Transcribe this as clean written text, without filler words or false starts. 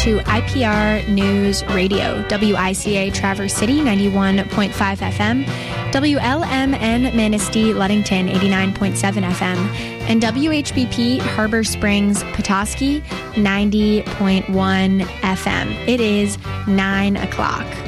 to IPR News Radio, WICA Traverse City 91.5 FM, WLMN Manistee Ludington 89.7 FM, and WHBP Harbor Springs Petoskey 90.1 FM. It is 9 o'clock.